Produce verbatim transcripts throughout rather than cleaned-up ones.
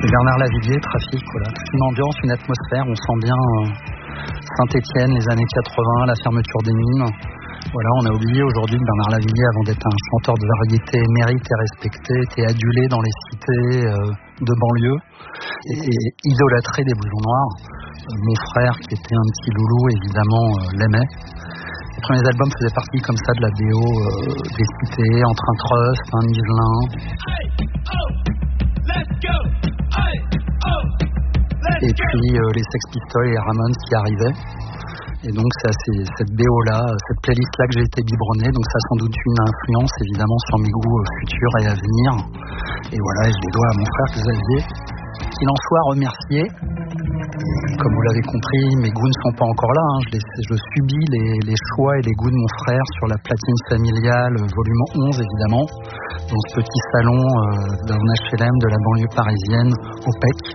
C'est Bernard Lavilliers, Trafic, voilà. Toute une ambiance, une atmosphère, on sent bien euh, Saint-Étienne, les années quatre-vingts, la fermeture des mines. Voilà, on a oublié aujourd'hui que Bernard Lavilliers, avant d'être un chanteur de variété mérite et respecté, était adulé dans les cités euh, de banlieue et, et idolâtré des blousons noirs. Euh, mon frère, qui était un petit loulou, évidemment, euh, l'aimait. Les premiers albums faisaient partie comme ça de la B O euh, des cités, entre un Trust, un Yvelin. Et puis euh, les Sex Pistols et les Ramones qui arrivaient. Et donc c'est assez, cette B O-là, cette playlist-là que j'ai été biberonné, donc ça a sans doute une influence évidemment sur mes goûts euh, futurs et à venir. Et voilà, je les dois à mon frère Xavier. Qu'il en soit remercié. Comme vous l'avez compris, mes goûts ne sont pas encore là. Hein. Je, les, je subis les, les choix et les goûts de mon frère sur la platine familiale, volume onze évidemment, dans ce petit salon euh, d'un H L M de la banlieue parisienne, au P E C.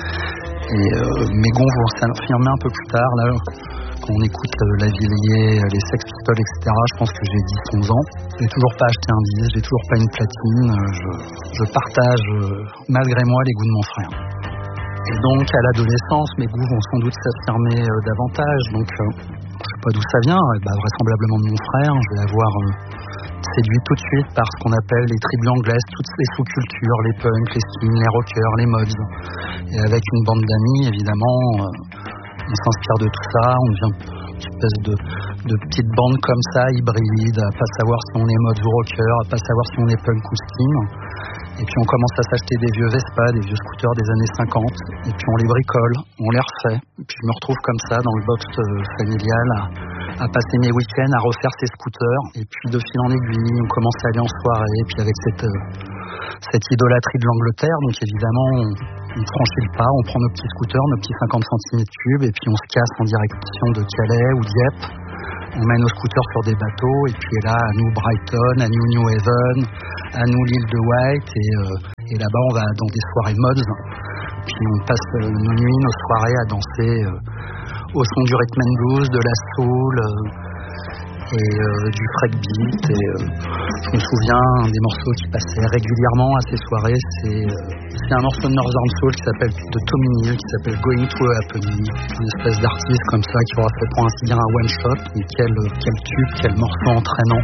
Et euh, mes goûts vont s'affirmer un peu plus tard. Là, quand on écoute euh, Lavilliers, les Sex Pistols, et cetera, je pense que j'ai dix onze ans. J'ai toujours pas acheté un disque, j'ai toujours pas une platine. Je, je partage, euh, malgré moi, les goûts de mon frère. Et donc, à l'adolescence, mes goûts vont sans doute s'affirmer euh, davantage. Donc, euh, je sais pas d'où ça vient, eh ben, vraisemblablement de mon frère. Je vais avoir euh, séduit tout de suite par ce qu'on appelle les tribus anglaises, toutes les sous-cultures, les punks, les skins, les rockers, les mods. Et avec une bande d'amis, évidemment, euh, on s'inspire de tout ça, on devient une espèce de, de petite bande comme ça, hybride, à pas savoir si on est mods ou rocker, à pas savoir si on est punk ou skin. Et puis on commence à s'acheter des vieux Vespa, des vieux scooters des années cinquante, et puis on les bricole, on les refait. Et puis je me retrouve comme ça dans le box familial à, à passer mes week-ends à refaire ces scooters. Et puis de fil en aiguille, on commence à aller en soirée, et puis avec cette, cette idolâtrie de l'Angleterre, donc évidemment on, on franchit le pas, on prend nos petits scooters, nos petits cinquante centimètres cubes, et puis on se casse en direction de Calais ou Dieppe. On mène nos scooters sur des bateaux, et puis là, à nous Brighton, à nous New Haven, à nous l'île de Wight, et, euh, et là-bas on va dans des soirées mods, puis on passe euh, nos nuits, nos soirées à danser euh, au son du rhythm and blues, de la soul, euh, et euh, du breakbeat. Et euh, je me souviens, un des morceaux qui passait régulièrement à ces soirées, c'est, euh, c'est un morceau de Northern Soul qui s'appelle, de Tommy Neal, qui s'appelle Going to a Happening, une espèce d'artiste comme ça qui aura fait pour ainsi dire un one shot. Et quel, quel tube, quel morceau entraînant.